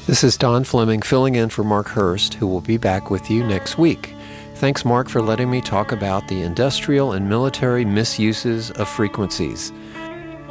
This is Don Fleming filling in for Mark Hurst, who will be back with you next week. Thanks, Mark, for letting me talk about the industrial and military misuses of frequencies.